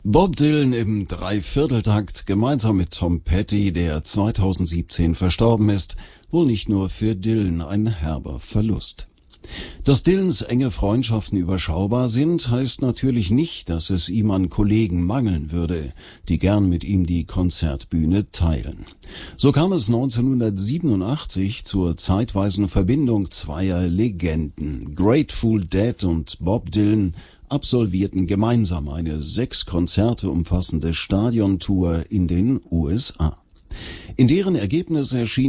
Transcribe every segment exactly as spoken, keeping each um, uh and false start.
Bob Dylan im Dreivierteltakt gemeinsam mit Tom Petty, der zweitausendsiebzehn verstorben ist, wohl nicht nur für Dylan ein herber Verlust. Dass Dylans enge Freundschaften überschaubar sind, heißt natürlich nicht, dass es ihm an Kollegen mangeln würde, die gern mit ihm die Konzertbühne teilen. So kam es neunzehnhundertsiebenundachtzig zur zeitweisen Verbindung zweier Legenden. Grateful Dead und Bob Dylan absolvierten gemeinsam eine sechs Konzerte umfassende Stadiontour in den U S A. In deren Ergebnis erschien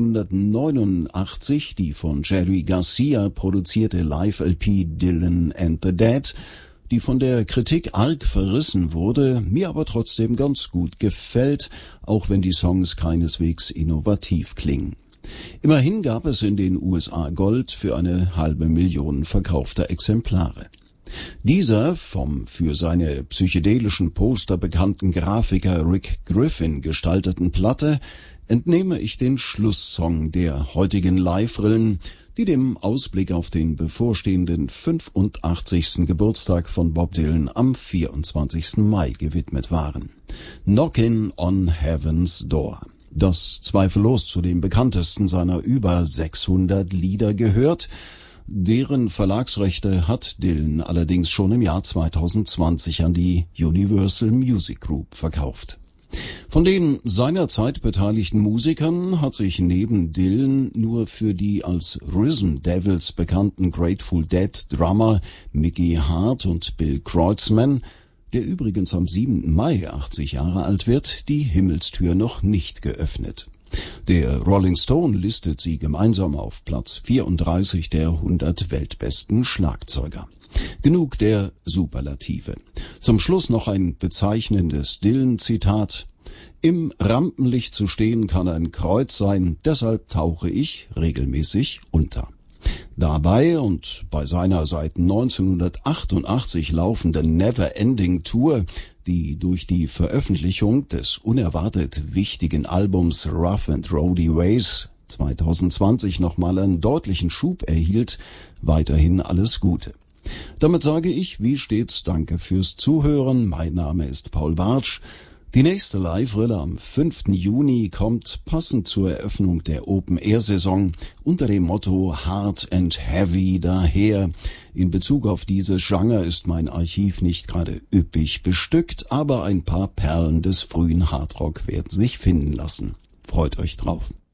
neunzehnhundertneunundachtzig die von Jerry Garcia produzierte Live-L P Dylan and the Dead, die von der Kritik arg verrissen wurde, mir aber trotzdem ganz gut gefällt, auch wenn die Songs keineswegs innovativ klingen. Immerhin gab es in den U S A Gold für eine halbe Million verkaufter Exemplare. Dieser vom für seine psychedelischen Poster bekannten Grafiker Rick Griffin gestalteten Platte entnehme ich den Schlusssong der heutigen Live-Rillen, die dem Ausblick auf den bevorstehenden fünfundachtzigsten Geburtstag von Bob Dylan am vierundzwanzigsten Mai gewidmet waren. Knockin' on Heaven's Door, das zweifellos zu den bekanntesten seiner über sechshundert Lieder gehört. Deren Verlagsrechte hat Dylan allerdings schon im Jahr zweitausendzwanzig an die Universal Music Group verkauft. Von den seinerzeit beteiligten Musikern hat sich neben Dylan nur für die als Rhythm Devils bekannten Grateful Dead Drummer Mickey Hart und Bill Kreutzmann, der übrigens am siebten Mai achtzig Jahre alt wird, die Himmelstür noch nicht geöffnet. Der Rolling Stone listet sie gemeinsam auf Platz vierunddreißig der hundert weltbesten Schlagzeuger. Genug der Superlative. Zum Schluss noch ein bezeichnendes Dylan-Zitat. Im Rampenlicht zu stehen kann ein Kreuz sein, deshalb tauche ich regelmäßig unter. Dabei und bei seiner seit neunzehnhundertachtundachtzig laufenden Never-Ending Tour, die durch die Veröffentlichung des unerwartet wichtigen Albums Rough and Rowdy Ways zweitausendzwanzig nochmal einen deutlichen Schub erhielt, weiterhin alles Gute. Damit sage ich, wie stets, danke fürs Zuhören. Mein Name ist Paul Bartsch. Die nächste Live-Rille am fünften Juni kommt passend zur Eröffnung der Open-Air-Saison unter dem Motto Hard and Heavy daher. In Bezug auf dieses Genre ist mein Archiv nicht gerade üppig bestückt, aber ein paar Perlen des frühen Hardrock werden sich finden lassen. Freut euch drauf.